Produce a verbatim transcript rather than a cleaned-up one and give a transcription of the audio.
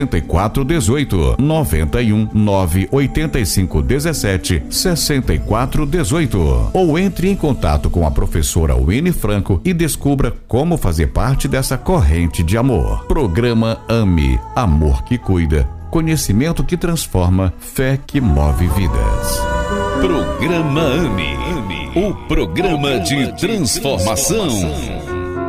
quatro dezoito, noventa e um, nove oito cinco dezessete, sessenta e quatro dezoito. Ou entre em contato com a professora Winnie Franco e descubra como fazer parte dessa corrente de amor. Programa AME, amor que cuida, conhecimento que transforma, fé que move vidas. Programa AME, o programa de transformação.